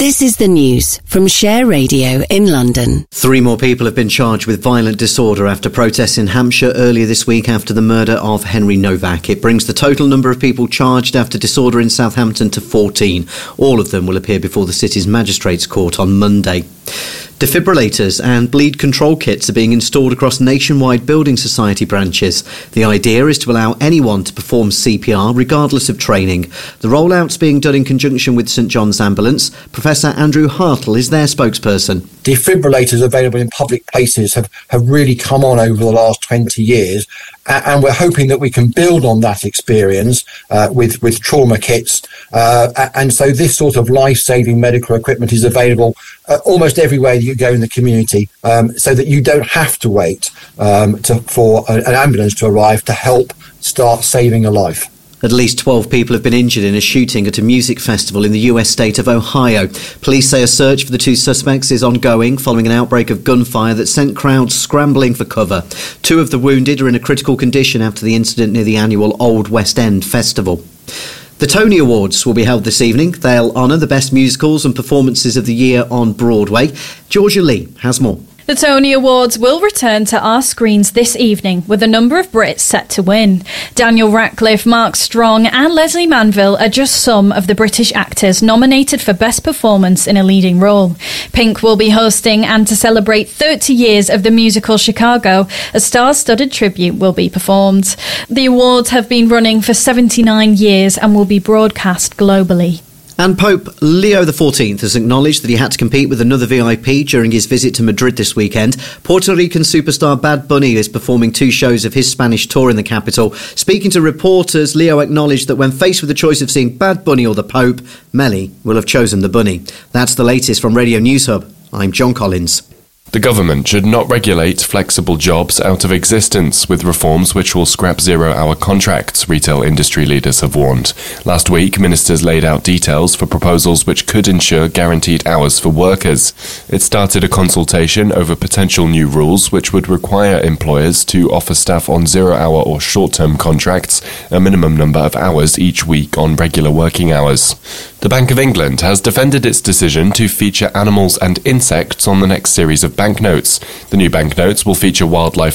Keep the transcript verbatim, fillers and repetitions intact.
This is the news from Share Radio in London. Three more people have been charged with violent disorder after protests in Hampshire earlier this week after the murder of Henry Novak. It brings the total number of people charged after disorder in Southampton to fourteen. All of them will appear before the city's magistrates' court on Monday. Defibrillators and bleed control kits are being installed across nationwide building society branches. The idea is to allow anyone to perform C P R regardless of training. The rollout's being done in conjunction with St John's Ambulance. Professor Andrew Hartle is their spokesperson. Defibrillators available in public places have, have really come on over the last twenty years, and we're hoping that we can build on that experience uh, with, with trauma kits. Uh, and so this sort of life-saving medical equipment is available uh, almost everywhere you go in the community, um, so that you don't have to wait um, to, for a, an ambulance to arrive to help start saving a life. At least twelve people have been injured in a shooting at a music festival in the U S state of Ohio. Police say a search for the two suspects is ongoing following an outbreak of gunfire that sent crowds scrambling for cover. Two of the wounded are in a critical condition after the incident near the annual Old West End Festival. The Tony Awards will be held this evening. They'll honour the best musicals and performances of the year on Broadway. Georgia Lee has more. The Tony Awards will return to our screens this evening with a number of Brits set to win. Daniel Radcliffe, Mark Strong and Leslie Manville are just some of the British actors nominated for Best Performance in a Leading Role. Pink will be hosting, and to celebrate thirty years of the musical Chicago, a star-studded tribute will be performed. The awards have been running for seventy-nine years and will be broadcast globally. And Pope Leo the fourteenth has acknowledged that he had to compete with another V I P during his visit to Madrid this weekend. Puerto Rican superstar Bad Bunny is performing two shows of his Spanish tour in the capital. Speaking to reporters, Leo acknowledged that when faced with the choice of seeing Bad Bunny or the Pope, Melly will have chosen the Bunny. That's the latest from Radio News Hub. I'm John Collins. The government should not regulate flexible jobs out of existence with reforms which will scrap zero-hour contracts, retail industry leaders have warned. Last week, ministers laid out details for proposals which could ensure guaranteed hours for workers. It started a consultation over potential new rules which would require employers to offer staff on zero-hour or short-term contracts a minimum number of hours each week on regular working hours. The Bank of England has defended its decision to feature animals and insects on the next series of banknotes. The new banknotes will feature wildlife